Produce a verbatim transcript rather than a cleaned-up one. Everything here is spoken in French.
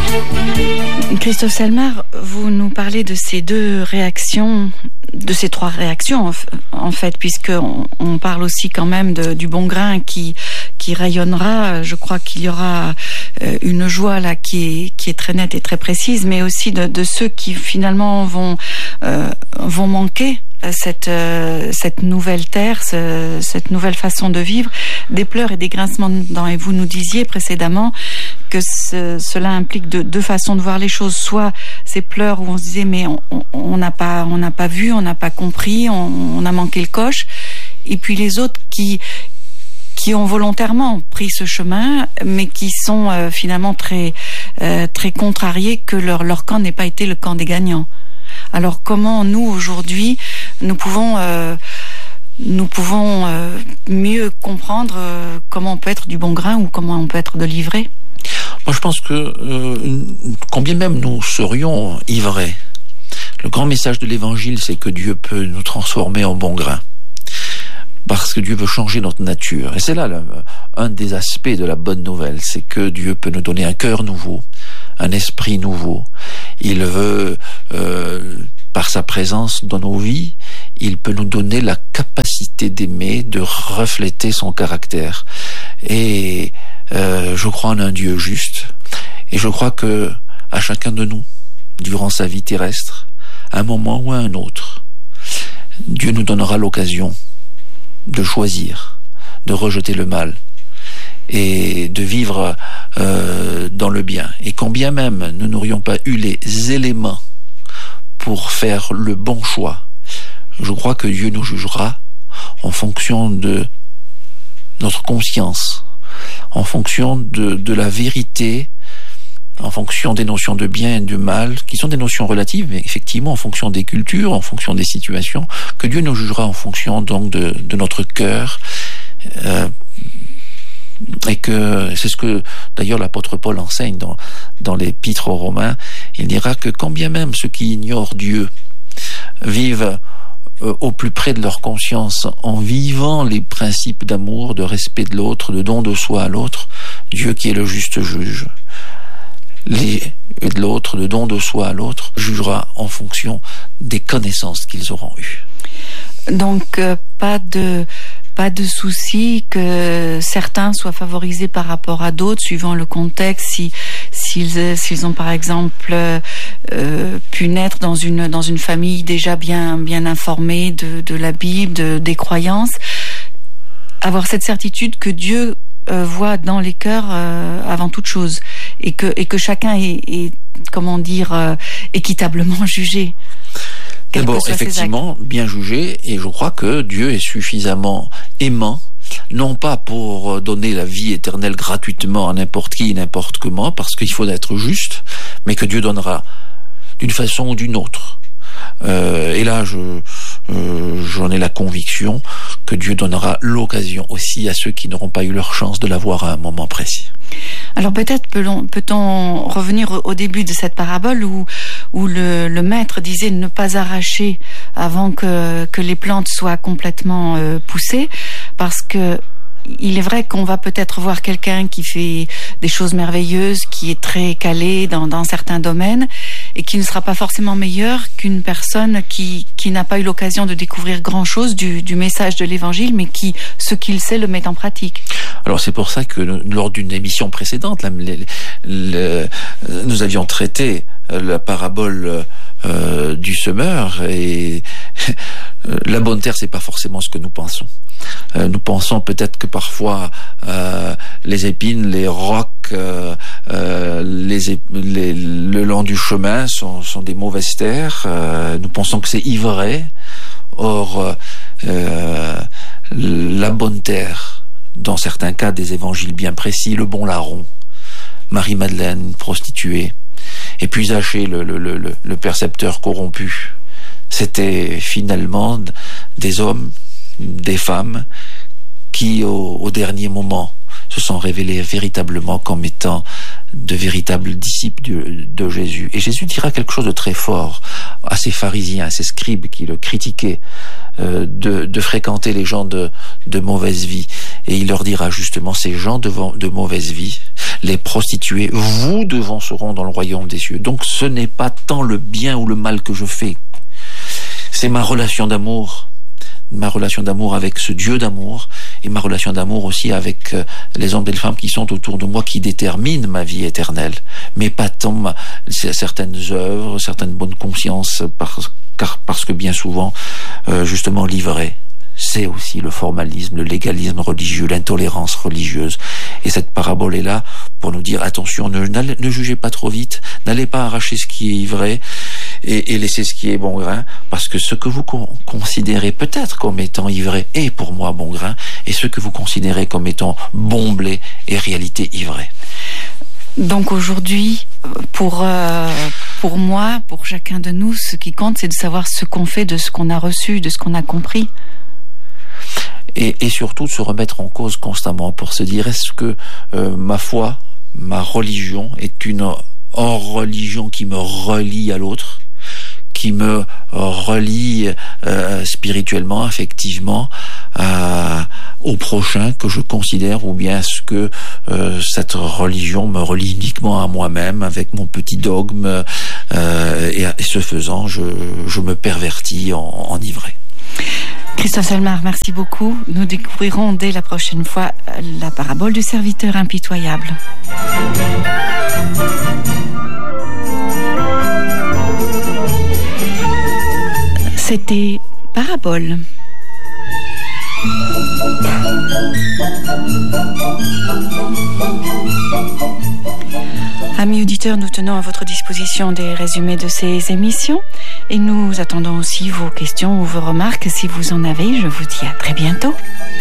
Christophe Selmar, vous nous parlez de ces deux réactions, de ces trois réactions en fait, puisqu'on on parle aussi quand même de, du bon grain qui, qui rayonnera. Je crois qu'il y aura une joie là qui est, qui est très nette et très précise, mais aussi de, de ceux qui finalement vont, euh, vont manquer cette, euh, cette nouvelle terre, ce, cette nouvelle façon de vivre, des pleurs et des grincements de dents. Et vous nous disiez précédemment que ce, cela implique de, deux façons de voir les choses. Soit ces pleurs où on se disait mais on n'a pas, on n'a pas vu, on n'a pas compris, on, on a manqué le coche. Et puis les autres qui qui ont volontairement pris ce chemin, mais qui sont euh, finalement très euh, très contrariés que leur leur camp n'ait pas été le camp des gagnants. Alors comment nous aujourd'hui nous pouvons euh, nous pouvons euh, mieux comprendre euh, comment on peut être du bon grain ou comment on peut être de l'ivraie? Moi je pense que euh, combien même nous serions ivrés, le grand message de l'évangile c'est que Dieu peut nous transformer en bon grain. Parce que Dieu veut changer notre nature. Et c'est là, là un des aspects de la bonne nouvelle, c'est que Dieu peut nous donner un cœur nouveau, un esprit nouveau. Il veut, euh, par sa présence dans nos vies, il peut nous donner la capacité d'aimer, de refléter son caractère. Et euh, je crois en un Dieu juste. Et je crois que à chacun de nous, durant sa vie terrestre, à un moment ou à un autre, Dieu nous donnera l'occasion de choisir, de rejeter le mal et de vivre euh, dans le bien. Et quand bien même nous n'aurions pas eu les éléments pour faire le bon choix, je crois que Dieu nous jugera en fonction de notre conscience, en fonction de, de la vérité, en fonction des notions de bien et de mal, qui sont des notions relatives, mais effectivement en fonction des cultures, en fonction des situations, que Dieu nous jugera en fonction donc de, de notre cœur, euh, et que c'est ce que d'ailleurs l'apôtre Paul enseigne dans, dans l'épître aux Romains. Il dira que quand bien même ceux qui ignorent Dieu vivent euh, au plus près de leur conscience en vivant les principes d'amour, de respect de l'autre, de don de soi à l'autre, Dieu qui est le juste juge, Les, et de l'autre, le don de soi à l'autre, jugera en fonction des connaissances qu'ils auront eues. Donc, euh, pas de pas de souci que certains soient favorisés par rapport à d'autres, suivant le contexte, si s'ils s'ils ont par exemple euh, pu naître dans une dans une famille déjà bien bien informée de de la Bible, de, des croyances, avoir cette certitude que Dieu Euh, voit dans les cœurs euh, avant toute chose et que et que chacun est, est comment dire euh, équitablement jugé. D'abord, effectivement, bien jugé, et je crois que Dieu est suffisamment aimant, non pas pour donner la vie éternelle gratuitement à n'importe qui, n'importe comment, parce qu'il faut être juste, mais que Dieu donnera d'une façon ou d'une autre. Euh, et là, je euh, j'en ai la conviction que Dieu donnera l'occasion aussi à ceux qui n'auront pas eu leur chance de l'avoir à un moment précis. Alors peut-être peut-on, peut-on revenir au début de cette parabole où, où le, le maître disait ne pas arracher avant que, que les plantes soient complètement euh, poussées, parce que il est vrai qu'on va peut-être voir quelqu'un qui fait des choses merveilleuses, qui est très calé dans, dans certains domaines et qui ne sera pas forcément meilleur qu'une personne qui, qui n'a pas eu l'occasion de découvrir grand-chose du, du message de l'Évangile, mais qui, ce qu'il sait, le met en pratique. Alors c'est pour ça que lors d'une émission précédente, là, les, les, nous avions traité la parabole euh, du semeur, et la bonne terre, c'est pas forcément ce que nous pensons. Euh, nous pensons peut-être que parfois euh, les épines, les rocs, euh, euh, les, ép- les, le long du chemin sont, sont des mauvaises terres. Euh, nous pensons que c'est ivraie. Or, euh, la bonne terre, dans certains cas des évangiles bien précis, le bon larron, Marie-Madeleine, prostituée, et puis Zachée, le, le, le, le percepteur corrompu, c'était finalement des hommes, des femmes qui au, au dernier moment se sont révélés véritablement comme étant de véritables disciples de, de Jésus. Et Jésus dira quelque chose de très fort à ces pharisiens, à ces scribes qui le critiquaient, euh, de, de fréquenter les gens de, de mauvaise vie. Et il leur dira justement, ces gens de, de mauvaise vie, les prostituées, vous devanceront dans le royaume des cieux. Donc ce n'est pas tant le bien ou le mal que je fais, c'est ma relation d'amour, ma relation d'amour avec ce Dieu d'amour, et ma relation d'amour aussi avec les hommes et les femmes qui sont autour de moi, qui déterminent ma vie éternelle, mais pas tant ma, certaines œuvres, certaines bonnes consciences, parce, car, parce que bien souvent, euh, justement, l'ivraie, c'est aussi le formalisme, le légalisme religieux, l'intolérance religieuse. Et cette parabole est là pour nous dire, attention, ne, ne jugez pas trop vite, n'allez pas arracher ce qui est ivraie, et, et laisser ce qui est bon grain, parce que ce que vous con- considérez peut-être comme étant ivraie est pour moi bon grain, et ce que vous considérez comme étant bon blé est réalité ivraie. Donc aujourd'hui, pour, euh, pour moi, pour chacun de nous, ce qui compte, c'est de savoir ce qu'on fait de ce qu'on a reçu, de ce qu'on a compris. Et, et surtout de se remettre en cause constamment pour se dire, est-ce que euh, ma foi, ma religion est une hors religion qui me relie à l'autre, qui me relie euh, spirituellement, affectivement à, au prochain que je considère, ou bien est-ce que euh, cette religion me relie uniquement à moi-même avec mon petit dogme, euh, et, et ce faisant je, je me pervertis en, en ivraie. Christophe Salmar, merci beaucoup. Nous découvrirons dès la prochaine fois la parabole du serviteur impitoyable. C'était Parabole. Amis auditeurs, nous tenons à votre disposition des résumés de ces émissions et nous attendons aussi vos questions ou vos remarques. Si vous en avez, je vous dis à très bientôt.